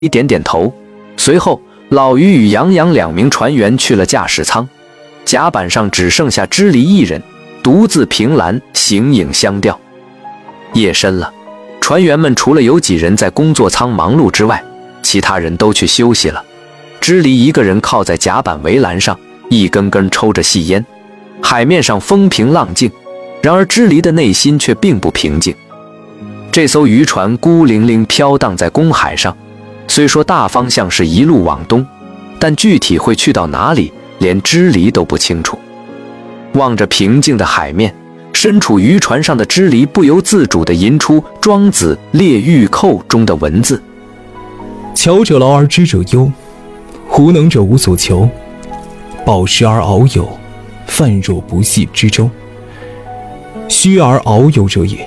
点点头。随后，老于与杨洋2名船员去了驾驶舱，甲板上只剩下支离一人，独自凭栏形影相吊。夜深了，船员们除了有几人在工作舱忙碌之外，其他人都去休息了。支离一个人靠在甲板围栏上，一根根抽着细烟。海面上风平浪静，然而支离的内心却并不平静。这艘渔船孤零零飘荡在公海上，虽说大方向是一路往东，但具体会去到哪里，连支离都不清楚。望着平静的海面，身处渔船上的支离不由自主地吟出《庄子·列御寇》中的文字： 巧者劳而知者忧，胡能者无所求，饱食而遨游，泛若不系之舟，虚而遨游者也。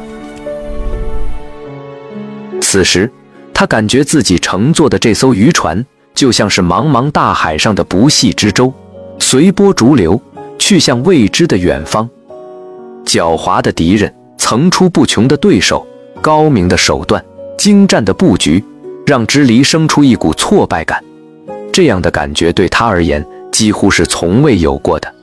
此时，他感觉自己乘坐的这艘渔船，就像是茫茫大海上的不系之舟，随波逐流，去向未知的远方。狡猾的敌人，层出不穷的对手，高明的手段，精湛的布局，让支离生出一股挫败感。这样的感觉对他而言，几乎是从未有过的。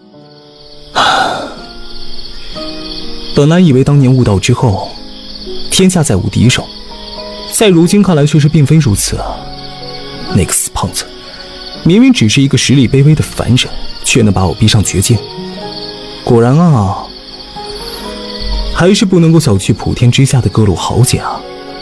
本来以为当年悟道之后，天下再无敌手，在如今看来却是并非如此啊！那个死胖子，明明只是一个实力卑微的凡人，却能把我逼上绝境。果然啊，还是不能够小觑普天之下的各路豪杰啊！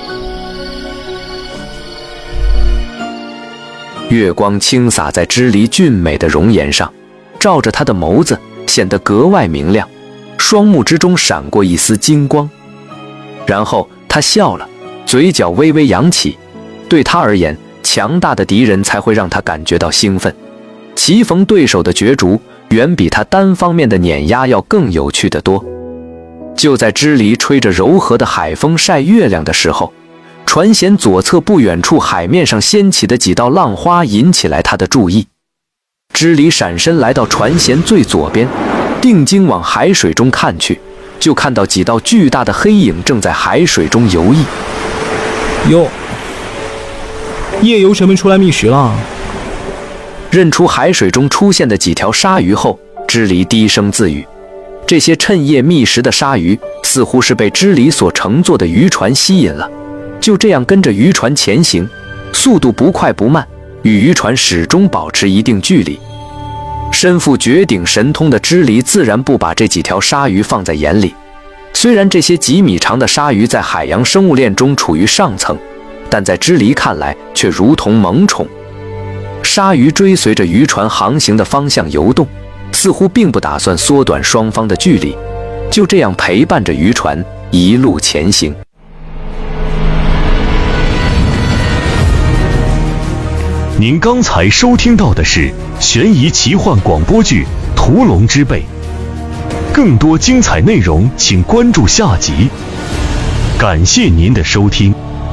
月光倾洒在支离俊美的容颜上，照着他的眸子，显得格外明亮，双目之中闪过一丝金光。然后他笑了，嘴角微微扬起。对他而言，强大的敌人才会让他感觉到兴奋。棋逢对手的角逐，远比他单方面的碾压要更有趣得多。就在支离吹着柔和的海风晒月亮的时候，船舷左侧不远处海面上掀起的几道浪花引起来他的注意。支离闪身来到船舷最左边，定睛往海水中看去，就看到几道巨大的黑影正在海水中游弋。 哟，夜游神们出来觅食了。 认出海水中出现的几条鲨鱼后，支离低声自语。这些趁夜觅食的鲨鱼似乎是被支离所乘坐的渔船吸引了，就这样跟着渔船前行，速度不快不慢，与渔船始终保持一定距离。身负绝顶神通的支离自然不把这几条鲨鱼放在眼里。虽然这些几米长的鲨鱼在海洋生物链中处于上层，但在支离看来却如同萌宠。鲨鱼追随着渔船航行的方向游动，似乎并不打算缩短双方的距离，就这样陪伴着渔船一路前行。 您刚才收听到的是悬疑奇幻广播剧《屠龙之辈》，更多精彩内容请关注下集。感谢您的收听。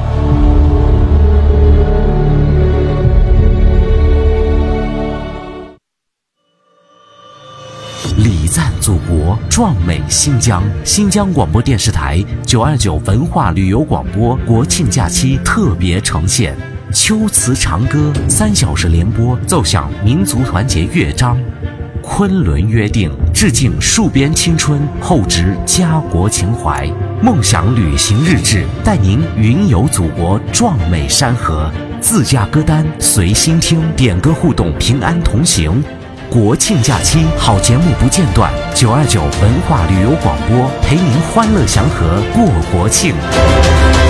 礼赞祖国，壮美新疆。新疆广播电视台929文化旅游广播国庆假期特别呈现秋词长歌，3小时联播，奏响民族团结乐章。昆仑约定，致敬戍边青春，厚植家国情怀。梦想旅行日志，带您云游祖国壮美山河。自驾歌单随心听，点歌互动，平安同行。国庆假期好节目不间断，929文化旅游广播陪您欢乐祥和过国庆。